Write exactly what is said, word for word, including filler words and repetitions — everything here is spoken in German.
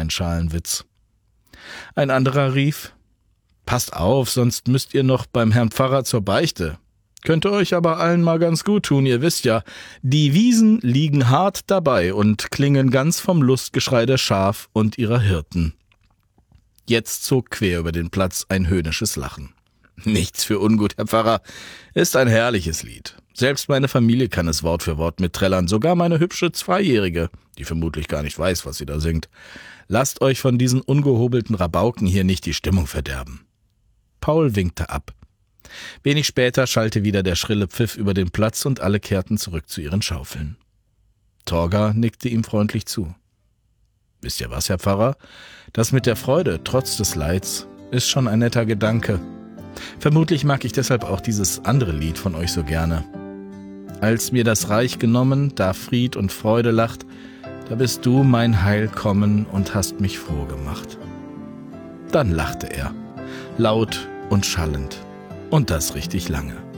ein Schalenwitz. Ein anderer rief: »Passt auf, sonst müsst ihr noch beim Herrn Pfarrer zur Beichte. Könnte euch aber allen mal ganz gut tun, ihr wisst ja, die Wiesen liegen hart dabei und klingen ganz vom Lustgeschrei der Schaf und ihrer Hirten.« Jetzt zog quer über den Platz ein höhnisches Lachen. »Nichts für ungut, Herr Pfarrer, ist ein herrliches Lied. Selbst meine Familie kann es Wort für Wort mitträllern, sogar meine hübsche Zweijährige, die vermutlich gar nicht weiß, was sie da singt. Lasst euch von diesen ungehobelten Rabauken hier nicht die Stimmung verderben.« Paul winkte ab. Wenig später schallte wieder der schrille Pfiff über den Platz und alle kehrten zurück zu ihren Schaufeln. Torger nickte ihm freundlich zu. »Wisst ihr was, Herr Pfarrer? Das mit der Freude, trotz des Leids, ist schon ein netter Gedanke. Vermutlich mag ich deshalb auch dieses andere Lied von euch so gerne. Als mir das Reich genommen, da Fried und Freude lacht, da bist du mein Heil kommen und hast mich froh gemacht.« Dann lachte er, laut und schallend, und das richtig lange.